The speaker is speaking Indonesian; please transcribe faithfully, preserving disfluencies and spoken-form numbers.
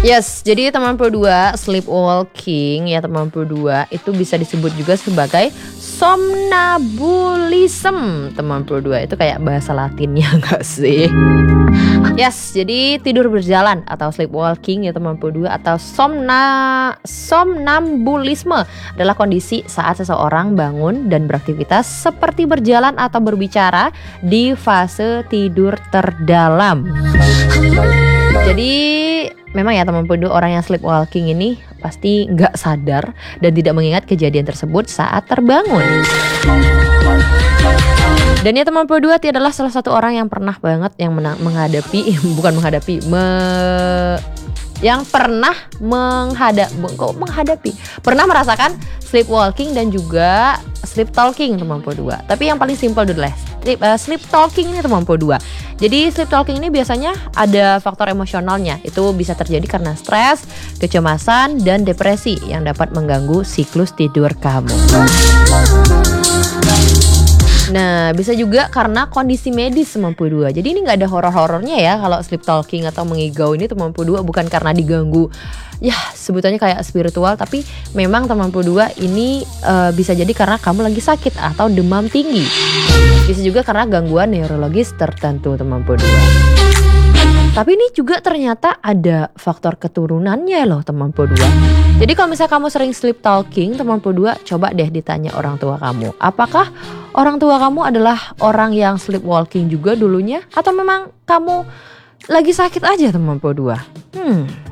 Yes, jadi teman berdua sleepwalking ya teman berdua itu bisa disebut juga sebagai somnambulism teman berdua. Itu kayak bahasa Latinnya enggak sih? Yes, jadi tidur berjalan atau sleepwalking ya teman berdua atau somna somnambulisme adalah kondisi saat seseorang bangun dan beraktivitas seperti berjalan atau berbicara di fase tidur terdalam. Jadi memang ya teman berdua orang yang sleepwalking ini pasti nggak sadar dan tidak mengingat kejadian tersebut saat terbangun. Dan ya teman berdua Tia adalah salah satu orang yang pernah banget yang menang, menghadapi bukan menghadapi me, yang pernah menghadap kok menghadapi pernah merasakan sleepwalking dan juga sleep talking teman berdua. Tapi yang paling simpel dulu lah. Sleep, uh, sleep talking ini teman berdua. Jadi sleep talking ini biasanya ada faktor emosionalnya. Itu bisa terjadi karena stres, kecemasan, dan depresi yang dapat mengganggu siklus tidur kamu. Nah, bisa juga karena kondisi medis teman berdua. Jadi ini nggak ada horor-horornya ya kalau sleep talking atau mengigau ini teman berdua, bukan karena diganggu. Ya, sebutannya kayak spiritual, tapi memang teman berdua ini uh, bisa jadi karena kamu lagi sakit atau demam tinggi. Bisa juga karena gangguan neurologis tertentu teman berdua. Tapi ini juga ternyata ada faktor keturunannya loh teman berdua. Jadi kalau misalnya kamu sering sleep talking teman berdua, coba deh ditanya orang tua kamu. Apakah orang tua kamu adalah orang yang sleepwalking juga dulunya? Atau memang kamu lagi sakit aja teman berdua? Hmm